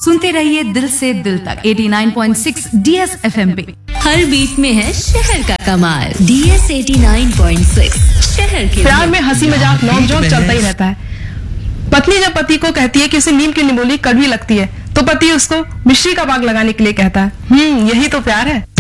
सुनते रहिए दिल से दिल तक 89.6 DS FM पे। हर बीट में है शहर का कमाल। DS 89.6 शहर के प्यार में हंसी मजाक नोक-झोंक चलता ही रहता है। पत्नी जब पति को कहती है कि उसे नीम की निमोली कड़वी लगती है, तो पति उसको मिश्री का बाग लगाने के लिए कहता है। यही तो प्यार है।